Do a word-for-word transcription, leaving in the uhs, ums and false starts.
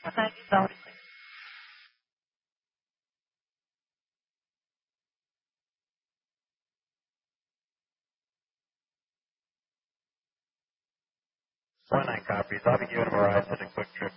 What time is that? One nine copies. I'll be giving him a ride to the quick trip